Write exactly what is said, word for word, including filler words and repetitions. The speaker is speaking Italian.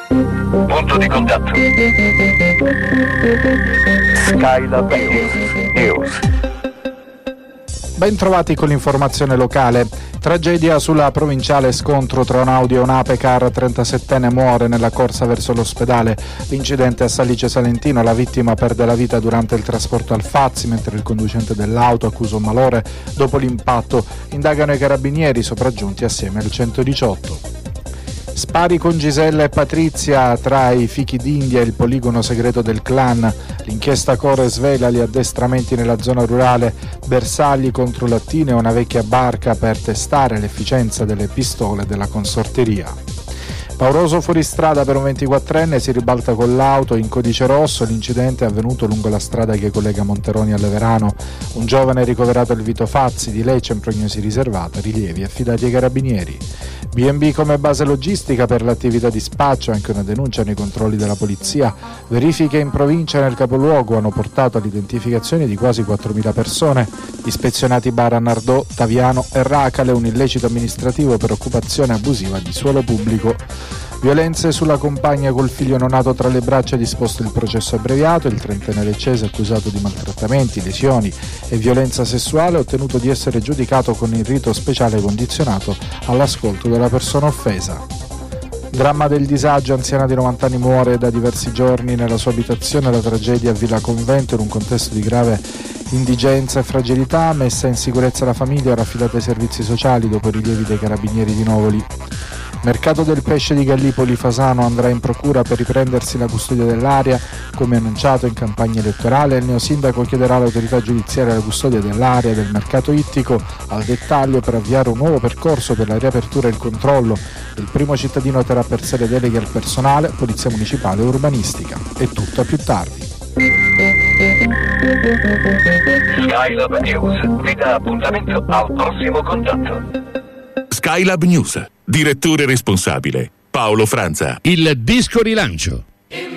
Punto di contatto. Skylab News. Ben trovati con l'informazione locale. Tragedia sulla provinciale, scontro tra un Audi e un Apecar, trentasettenne muore nella corsa verso l'ospedale. L'incidente a Salice Salentino, la vittima perde la vita durante il trasporto al Fazzi, mentre il conducente dell'auto accusa un malore dopo l'impatto. Indagano i carabinieri sopraggiunti assieme al centodiciotto. Spari con Gisella e Patrizia tra i fichi d'India e il poligono segreto del clan. L'inchiesta Core svela gli addestramenti nella zona rurale, bersagli contro lattine e una vecchia barca per testare l'efficienza delle pistole della consorteria. Pauroso fuoristrada per un ventiquattrenne, si ribalta con l'auto in codice rosso. L'incidente è avvenuto lungo la strada che collega Monteroni a Leverano. Un giovane ricoverato il Vito Fazzi, di lei c'è prognosi riservata, rilievi affidati ai carabinieri. B and B come base logistica per l'attività di spaccio, anche una denuncia nei controlli della polizia. Verifiche in provincia e nel capoluogo hanno portato all'identificazione di quasi quattromila persone. Ispezionati bar a Nardò, Taviano e Racale, un illecito amministrativo per occupazione abusiva di suolo pubblico. Violenze sulla compagna col figlio neonato tra le braccia, disposto il processo abbreviato. Il trentenne leccese, accusato di maltrattamenti, lesioni e violenza sessuale, ha ottenuto di essere giudicato con il rito speciale condizionato all'ascolto della persona offesa. Dramma del disagio, anziana di novanta anni muore da diversi giorni nella sua abitazione. La tragedia a Villa Convento in un contesto di grave indigenza e fragilità. Messa in sicurezza la famiglia, ora affidata ai servizi sociali dopo i rilievi dei carabinieri di Novoli. Mercato del pesce di Gallipoli, Fasano andrà in procura per riprendersi la custodia dell'area. Come annunciato in campagna elettorale, il neosindaco chiederà all'autorità giudiziaria la custodia dell'area del mercato ittico al dettaglio per avviare un nuovo percorso per la riapertura e il controllo. Il primo cittadino terrà per sé le deleghe al personale, polizia municipale e urbanistica. È tutto a più tardi. Skylab News vi dà appuntamento al prossimo contatto. Skylab News. Direttore responsabile Paolo Franza. Il disco rilancio.